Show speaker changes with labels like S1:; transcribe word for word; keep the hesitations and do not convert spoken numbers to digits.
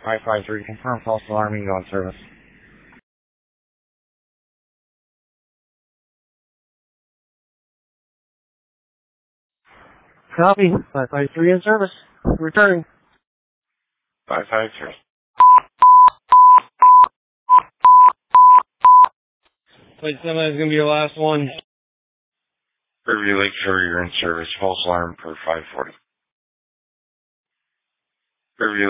S1: five five three, confirm false alarm, Eagle on service.
S2: Copy. five five three in service. Returning.
S1: five five three.
S2: Plate semi is going to be your last one.
S1: Riverview Lake Shore, you're in service. False alarm per five forty. Riverview